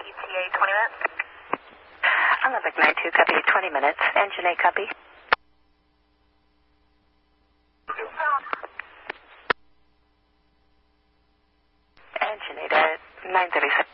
ETA 20 minutes. Olympic 92, copy 20 minutes. Engine A, copy. Engine A, 936.